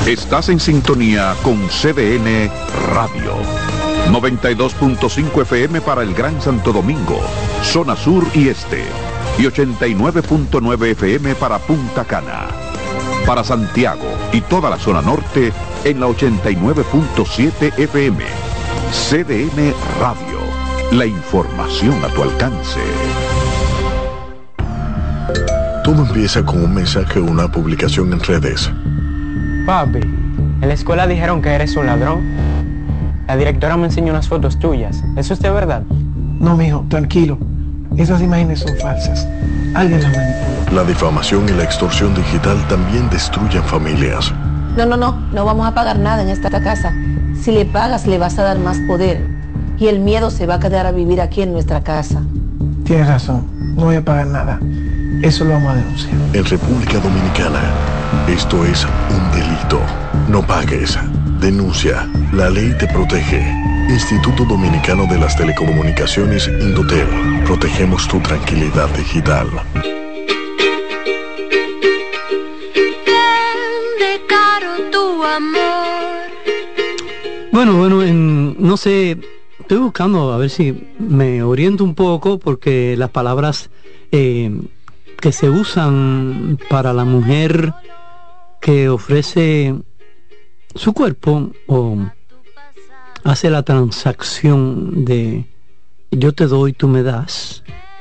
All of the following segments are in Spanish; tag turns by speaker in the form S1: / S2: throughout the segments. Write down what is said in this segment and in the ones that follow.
S1: Estás en sintonía con CDN Radio. 92.5 FM para el Gran Santo Domingo, zona sur y este. Y 89.9 FM para Punta Cana. Para Santiago y toda la zona norte en la 89.7 FM. CDN Radio. La información a tu alcance.
S2: Todo empieza con un mensaje o una publicación en redes.
S3: Papi, en la escuela dijeron que eres un ladrón. La directora me enseñó unas fotos tuyas. ¿Es usted verdad?
S4: No, mijo, tranquilo. Esas imágenes son falsas. Alguien las manipuló.
S2: La difamación y la extorsión digital también destruyen familias.
S5: No vamos a pagar nada en esta casa. Si le pagas, le vas a dar más poder. Y el miedo se va a quedar a vivir aquí en nuestra casa.
S4: Tienes razón, no voy a pagar nada. Eso lo vamos a denunciar.
S2: En República Dominicana, esto es un delito. No pagues. Denuncia. La ley te protege. Instituto Dominicano de las Telecomunicaciones, Indotel. Protegemos tu tranquilidad digital.
S6: De caro tu amor.
S7: Bueno, no sé, estoy buscando a ver si me oriento un poco, porque las palabras que se usan para la mujer que ofrece su cuerpo o hace la transacción de yo te doy, tú me das,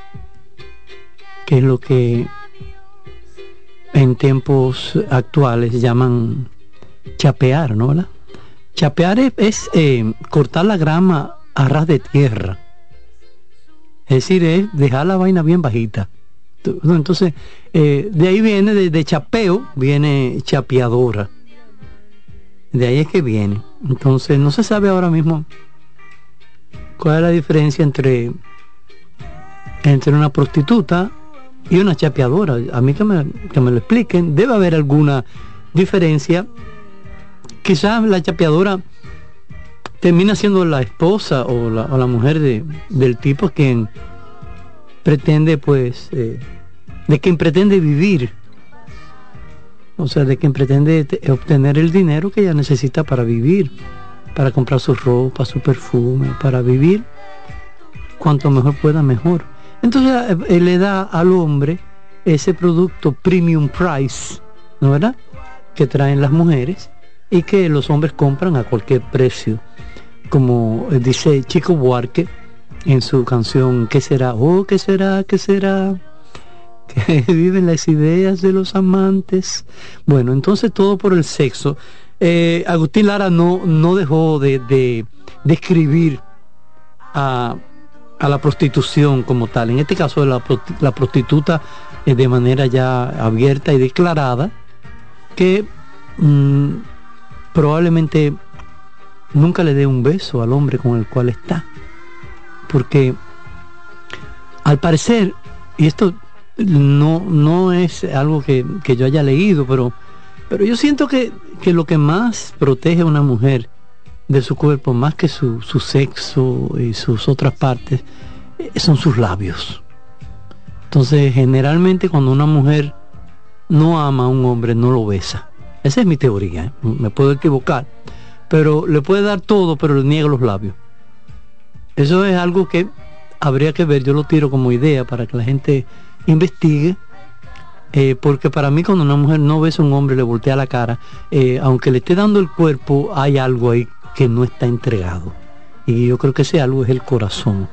S7: que es lo que en tiempos actuales llaman chapear, ¿no? ¿Verdad? Chapear es cortar la grama a ras de tierra, es decir, es dejar la vaina bien bajita. Entonces, de ahí viene, de chapeo, viene chapeadora. De ahí es que viene. Entonces, no se sabe ahora mismo cuál es la diferencia entre una prostituta y una chapeadora. A mí que me lo expliquen. Debe haber alguna diferencia. Quizás la chapeadora termina siendo la esposa o la mujer del tipo quien pretende, pues, de quien pretende vivir, o sea, de quien pretende obtener el dinero que ella necesita para vivir, para comprar su ropa, su perfume, para vivir cuanto mejor pueda, mejor. Entonces él le da al hombre ese producto premium price, ¿no verdad?, que traen las mujeres y que los hombres compran a cualquier precio, como dice Chico Buarque en su canción ¿Qué será? Oh, ¿qué será? ¿Qué será? Que viven las ideas de los amantes. Bueno, entonces todo por el sexo. Agustín Lara no dejó de describir a la prostitución como tal, en este caso la prostituta de manera ya abierta y declarada, que probablemente nunca le dé un beso al hombre con el cual está, porque al parecer, y esto no es algo que yo haya leído, pero yo siento que lo que más protege a una mujer de su cuerpo, más que su sexo y sus otras partes, son sus labios. Entonces, generalmente cuando una mujer no ama a un hombre, no lo besa. Esa es mi teoría, me puedo equivocar, pero le puede dar todo, pero le niega los labios. Eso es algo que habría que ver. Yo lo tiro como idea para que la gente investigue, porque para mí cuando una mujer no besa a un hombre, le voltea la cara, aunque le esté dando el cuerpo, hay algo ahí que no está entregado, y yo creo que ese algo es el corazón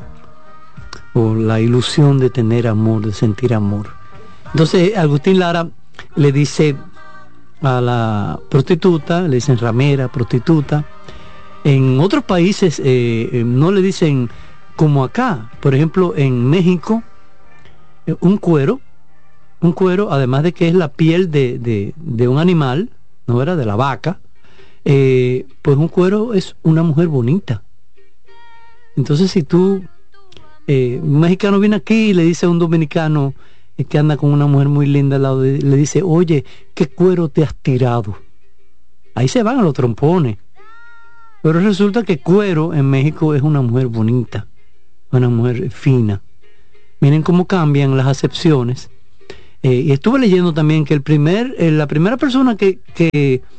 S7: o la ilusión de tener amor, de sentir amor. Entonces Agustín Lara le dice a la prostituta, le dicen ramera, prostituta. En otros países no le dicen como acá. Por ejemplo, en México, un cuero, además de que es la piel de un animal, ¿no era? De la vaca, pues un cuero es una mujer bonita. Entonces, si tú, un mexicano viene aquí y le dice a un dominicano que anda con una mujer muy linda al lado le dice, oye, ¿qué cuero te has tirado? Ahí se van a los trompones. Pero resulta que cuero en México es una mujer bonita, una mujer fina. Miren cómo cambian las acepciones. Y estuve leyendo también que la primera persona que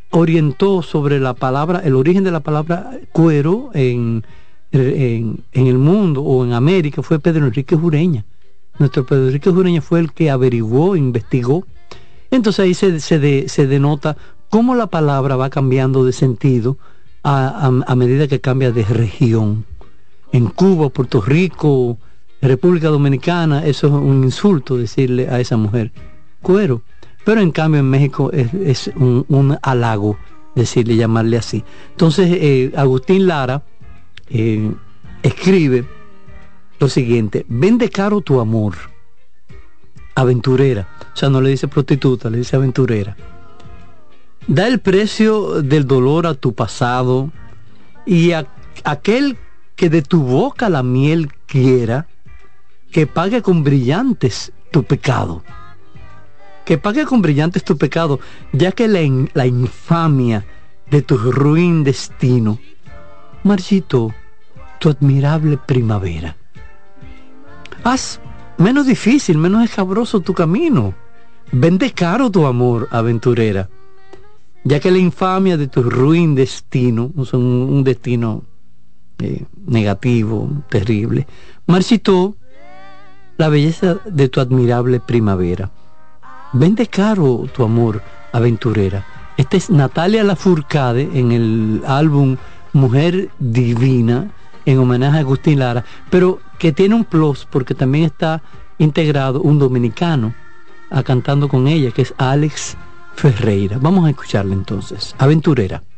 S7: orientó sobre la palabra, el origen de la palabra cuero en el mundo o en América fue Pedro Enrique Jureña. Nuestro Pedro Enrique Jureña fue el que averiguó, investigó. Entonces ahí se denota cómo la palabra va cambiando de sentido a medida que cambia de región. En Cuba, Puerto Rico, República Dominicana, eso es un insulto decirle a esa mujer cuero. Pero en cambio en México es un halago decirle, llamarle así. Entonces Agustín Lara escribe lo siguiente: vende caro tu amor, aventurera. O sea, no le dice prostituta, le dice aventurera. Da el precio del dolor a tu pasado, y aquel que de tu boca la miel quiera, que pague con brillantes tu pecado. Que pague con brillantes tu pecado, ya que la infamia de tu ruin destino marchitó tu admirable primavera. Haz menos difícil, menos escabroso tu camino. Vende caro tu amor, aventurera, ya que la infamia de tu ruin destino, un destino negativo, terrible, marchitó la belleza de tu admirable primavera. Vende caro tu amor, aventurera. Esta es Natalia Lafourcade en el álbum Mujer Divina, en homenaje a Agustín Lara, pero que tiene un plus porque también está integrado un dominicano cantando con ella, que es Alex Ferreira. Vamos a escucharla entonces, aventurera.